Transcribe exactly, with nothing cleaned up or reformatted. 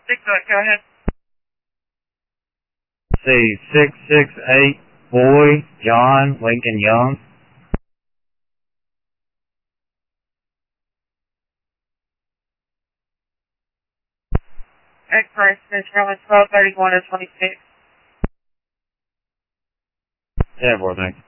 Six, go ahead. See, six six eight, boy, John, Lincoln Young. Expiration is twelve thirty-one to twenty-six. Yeah, boy, thanks.